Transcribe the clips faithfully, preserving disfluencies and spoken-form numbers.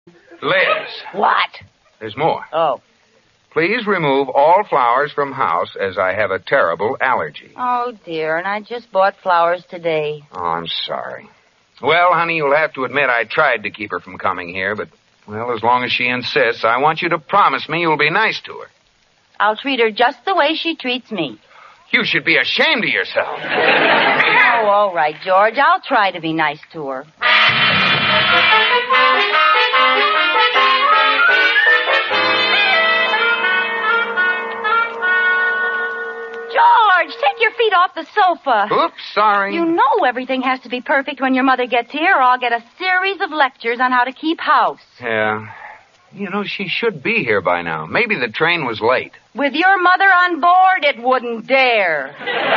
Liz. What? There's more. Oh. Please remove all flowers from house as I have a terrible allergy. Oh, dear, and I just bought flowers today. Oh, I'm sorry. Well, honey, you'll have to admit I tried to keep her from coming here, but, well, as long as she insists, I want you to promise me you'll be nice to her. I'll treat her just the way she treats me. You should be ashamed of yourself. Oh, all right, George. I'll try to be nice to her. George, take your feet off the sofa. Oops, sorry. You know everything has to be perfect when your mother gets here, or I'll get a series of lectures on how to keep house. Yeah. You know, she should be here by now. Maybe the train was late. With your mother on board, it wouldn't dare.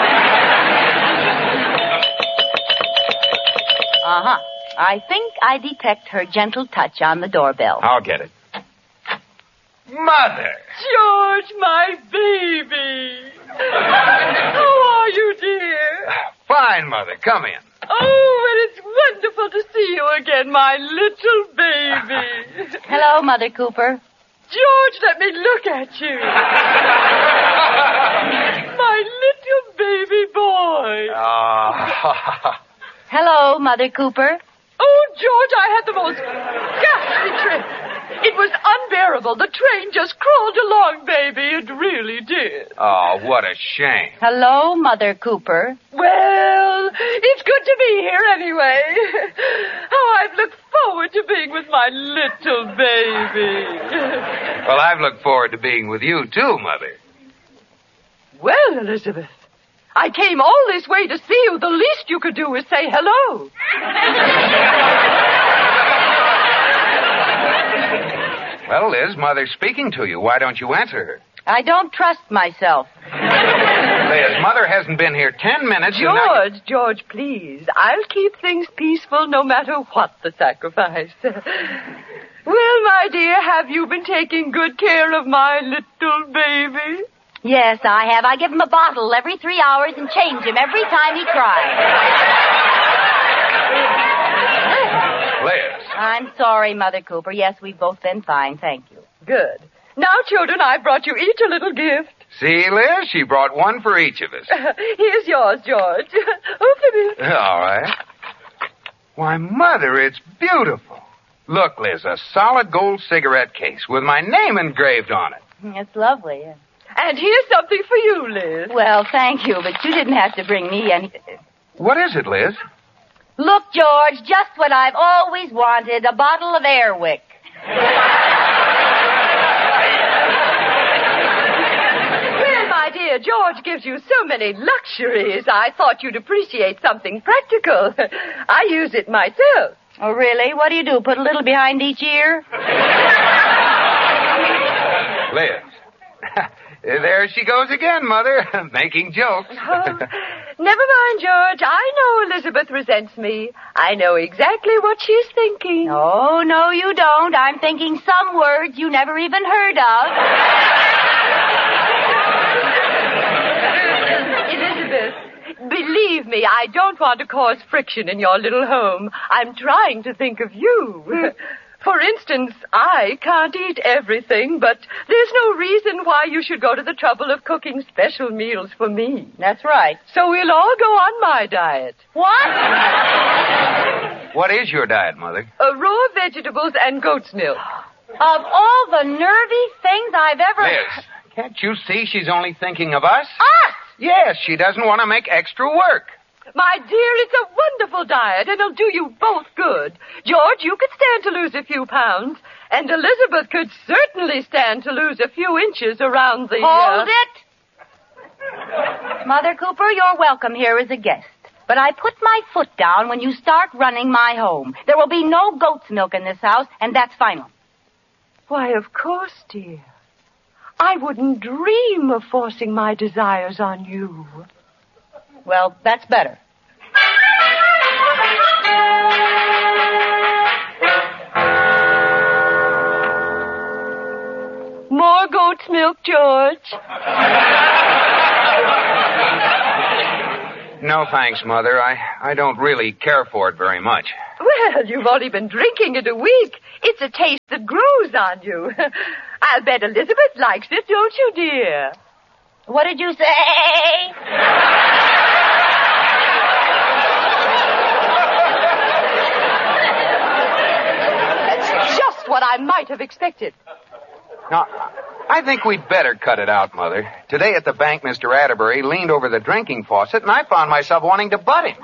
Uh-huh. I think I detect her gentle touch on the doorbell. I'll get it. Mother! George, my baby. How are you, dear? Fine, Mother. Come in. Oh, and it's wonderful to see you again, my little baby. Hello, Mother Cooper. George, let me look at you. My little baby boy. Oh. Hello, Mother Cooper. Oh, George, I had the most ghastly trip. It was unbearable. The train just crawled along, baby. It really did. Oh, what a shame. Hello, Mother Cooper. Well, it's good to be here anyway. How I've looked forward to being with my little baby. Well, I've looked forward to being with you, too, Mother. Well, Elizabeth, I came all this way to see you. The least you could do is say hello. Well, Liz, Mother's speaking to you. Why don't you answer her? I don't trust myself. Liz, Mother hasn't been here ten minutes. George, and now... George, please. I'll keep things peaceful no matter what the sacrifice. Well, my dear, have you been taking good care of my little baby? Yes, I have. I give him a bottle every three hours and change him every time he cries. Liz. I'm sorry, Mother Cooper. Yes, we've both been fine, thank you. Good. Now, children, I brought you each a little gift. See, Liz? She brought one for each of us. Here's yours, George. Open it. All right. Why, Mother, it's beautiful. Look, Liz, a solid gold cigarette case with my name engraved on it. It's lovely. And here's something for you, Liz. Well, thank you, but you didn't have to bring me anything. What is it, Liz? Look, George, just what I've always wanted, a bottle of Airwick. Well, my dear, George gives you so many luxuries. I thought you'd appreciate something practical. I use it myself. Oh, really? What do you do, put a little behind each ear? Liz. There she goes again, Mother, making jokes. Oh, never mind, George. I know Elizabeth resents me. I know exactly what she's thinking. Oh, no, you don't. I'm thinking some words you never even heard of. Elizabeth, believe me, I don't want to cause friction in your little home. I'm trying to think of you. For instance, I can't eat everything, but there's no reason why you should go to the trouble of cooking special meals for me. That's right. So we'll all go on my diet. What? What is your diet, Mother? Uh, raw vegetables and goat's milk. Of all the nervy things I've ever... Liz, can't you see she's only thinking of us? Us? Yes, she doesn't want to make extra work. My dear, it's a wonderful diet, and it'll do you both good. George, you could stand to lose a few pounds, and Elizabeth could certainly stand to lose a few inches around the... Hold uh... it! Mother Cooper, you're welcome here as a guest. But I put my foot down when you start running my home. There will be no goat's milk in this house, and that's final. Why, of course, dear. I wouldn't dream of forcing my desires on you. Well, that's better. More goat's milk, George? No, thanks, Mother. I, I don't really care for it very much. Well, you've only been drinking it a week. It's a taste that grows on you. I'll bet Elizabeth likes it, don't you, dear? What did you say? That's just what I might have expected. Now, I think we'd better cut it out, Mother. Today at the bank, Mister Atterbury leaned over the drinking faucet, and I found myself wanting to butt him.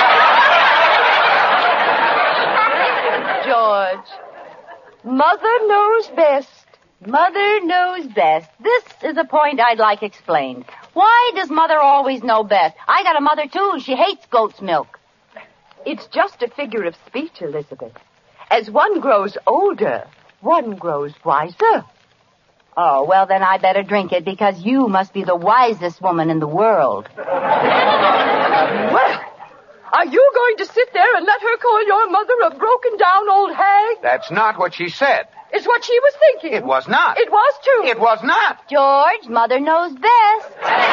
George, Mother knows best. Mother knows best. This is a point I'd like explained. Why does Mother always know best? I got a mother, too, and she hates goat's milk. It's just a figure of speech, Elizabeth. As one grows older, one grows wiser. Oh, well, then I better drink it, because you must be the wisest woman in the world. Well, are you going to sit there and let her call your mother a broken-down old hag? That's not what she said. It's what she was thinking. It was not. It was, too. It was not. George, Mother knows best.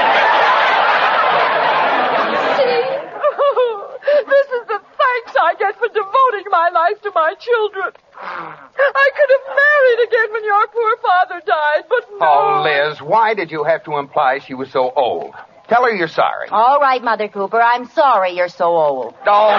See? This is the thanks I get for devoting my life to my children. I could have married again when your poor father died, but no. Oh, Liz, why did you have to imply she was so old? Tell her you're sorry. All right, Mother Cooper, I'm sorry you're so old. Oh.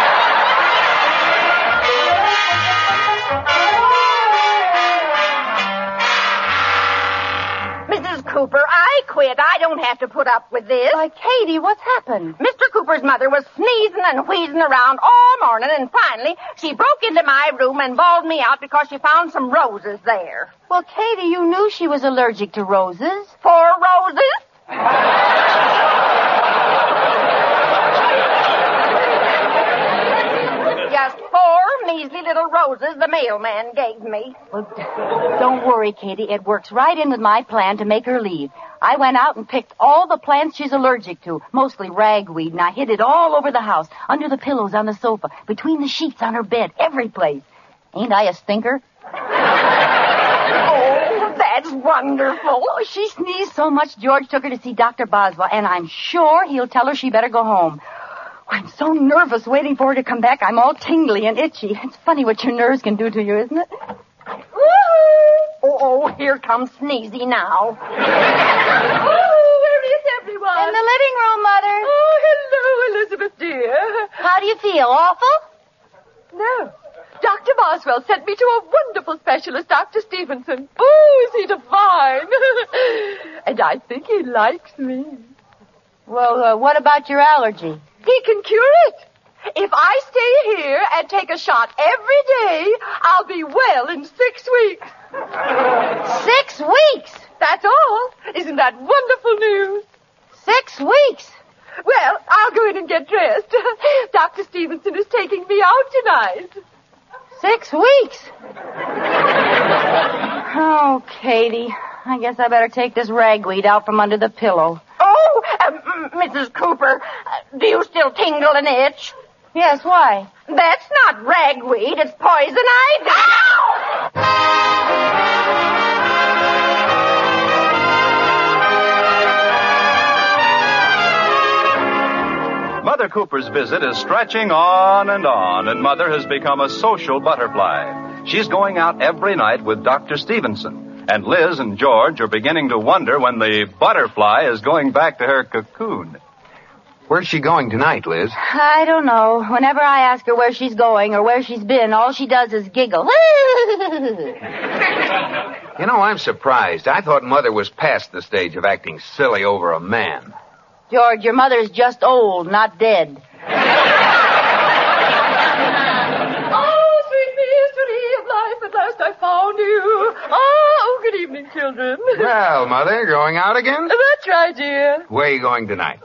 Missus Cooper, I quit. I don't have to put up with this. Why, Katie, what's happened? Mister Cooper's mother was sneezing and wheezing around all morning, and finally she broke into my room and bawled me out because she found some roses there. Well, Katie, you knew she was allergic to roses. Four roses? Just four measly little roses the mailman gave me. Well, don't worry, Katie. It works right in with my plan to make her leave. I went out and picked all the plants she's allergic to, mostly ragweed, and I hid it all over the house, under the pillows on the sofa, between the sheets on her bed, every place. Ain't I a stinker? Oh, that's wonderful. Oh, she sneezed so much, George took her to see Doctor Boswell, and I'm sure he'll tell her she better go home. I'm so nervous waiting for her to come back. I'm all tingly and itchy. It's funny what your nerves can do to you, isn't it? Oh, oh, here comes Sneezy now. Oh, where is everyone? In the living room, Mother. Oh, hello, Elizabeth, dear. How do you feel? Awful? No. Doctor Boswell sent me to a wonderful specialist, Doctor Stevenson. Oh, is he divine? And I think he likes me. Well, uh, what about your allergy? He can cure it. If I stay here and take a shot every day, I'll be well in six weeks. Six weeks? That's all. Isn't that wonderful news? Six weeks? Well, I'll go in and get dressed. Doctor Stevenson is taking me out tonight. Six weeks? Oh, Katie, I guess I better take this ragweed out from under the pillow. Oh, uh, Missus Cooper, uh, do you still tingle and itch? Yes, why? That's not ragweed, it's poison ivy. Ow! Mother Cooper's visit is stretching on and on, and Mother has become a social butterfly. She's going out every night with Doctor Stevenson. And Liz and George are beginning to wonder when the butterfly is going back to her cocoon. Where's she going tonight, Liz? I don't know. Whenever I ask her where she's going or where she's been, all she does is giggle. You know, I'm surprised. I thought Mother was past the stage of acting silly over a man. George, your mother's just old, not dead. Oh, sweet mystery of life, at last I found you. Oh, good evening, children. Well, Mother, going out again? That's right, dear. Where are you going tonight?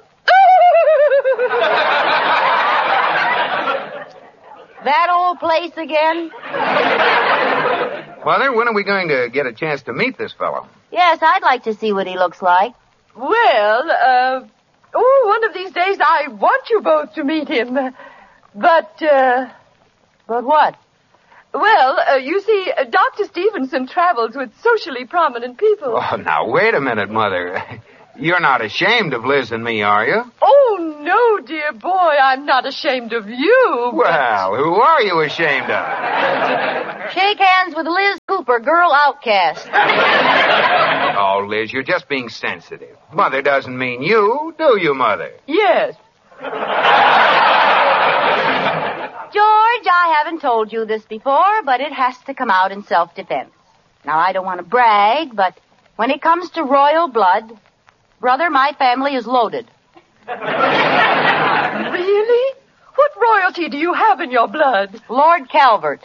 That old place again? Mother, when are we going to get a chance to meet this fellow? Yes, I'd like to see what he looks like. Well, uh, oh, one of these days I want you both to meet him. But, uh... But what? Well, uh, you see, uh, Doctor Stevenson travels with socially prominent people. Oh, now, wait a minute, Mother. You're not ashamed of Liz and me, are you? Oh, no, dear boy, I'm not ashamed of you. Well, who are you ashamed of? Shake hands with Liz Cooper, girl outcast. Oh, Liz, you're just being sensitive. Mother doesn't mean you, do you, Mother? Yes. George, I haven't told you this before, but it has to come out in self-defense. Now, I don't want to brag, but when it comes to royal blood, brother, my family is loaded. Really? What royalty do you have in your blood? Lord Calvert.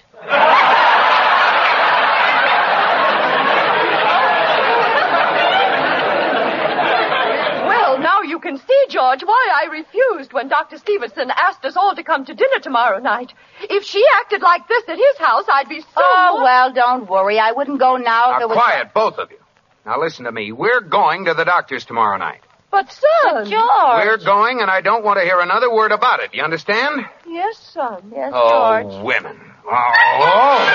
Well, now you can see, George, why I refused when Doctor Stevenson asked us all to come to dinner tomorrow night. If she acted like this at his house, I'd be so... Oh, well, don't worry. I wouldn't go now if Now, it was... quiet, both of you. Now, listen to me. We're going to the doctor's tomorrow night. But, son... But, George... We're going, and I don't want to hear another word about it. You understand? Yes, son. Yes, Oh, George. women. Oh.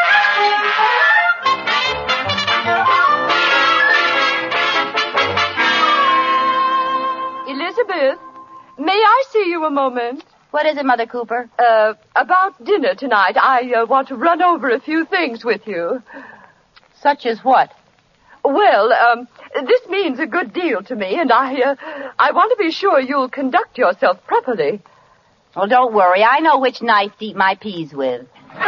Elizabeth, may I see you a moment? What is it, Mother Cooper? Uh, about dinner tonight. I uh, want to run over a few things with you. Such as what? Well, um, this means a good deal to me, and I, uh, I want to be sure you'll conduct yourself properly. Well, don't worry. I know which knife to eat my peas with.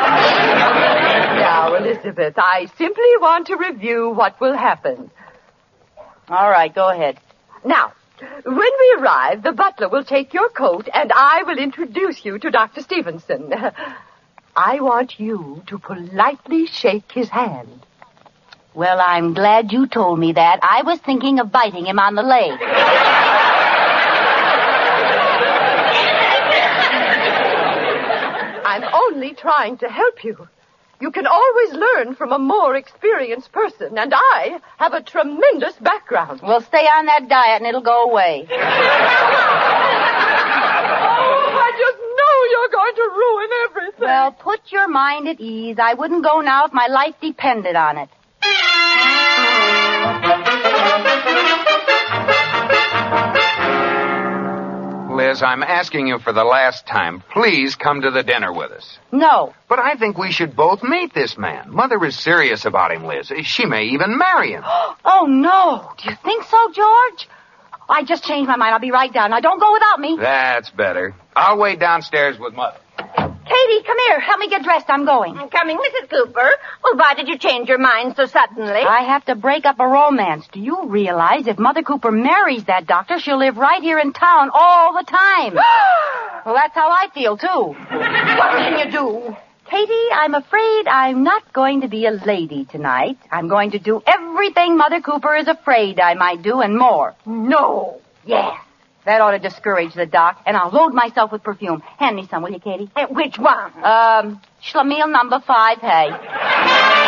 Now, Elizabeth, I simply want to review what will happen. All right, go ahead. Now, when we arrive, the butler will take your coat, and I will introduce you to Doctor Stevenson. I want you to politely shake his hand. Well, I'm glad you told me that. I was thinking of biting him on the leg. I'm only trying to help you. You can always learn from a more experienced person, and I have a tremendous background. Well, stay on that diet and it'll go away. Oh, I just know you're going to ruin everything. Well, put your mind at ease. I wouldn't go now if my life depended on it. Liz, I'm asking you for the last time. Please come to the dinner with us. No. But I think we should both meet this man. Mother is serious about him, Liz. She may even marry him. Oh, no. Do you think so, George? I just changed my mind. I'll be right down. Now, don't go without me. That's better. I'll wait downstairs with Mother. Katie, come here. Help me get dressed. I'm going. I'm coming, Missus Cooper. Well, why did you change your mind so suddenly? I have to break up a romance. Do you realize if Mother Cooper marries that doctor, she'll live right here in town all the time? Well, that's how I feel, too. What can you do? Katie, I'm afraid I'm not going to be a lady tonight. I'm going to do everything Mother Cooper is afraid I might do and more. No. Yes. That ought to discourage the doc, and I'll load myself with perfume. Hand me some, will you, Katie? Uh, which one? Um, Schlemiel number five, hey.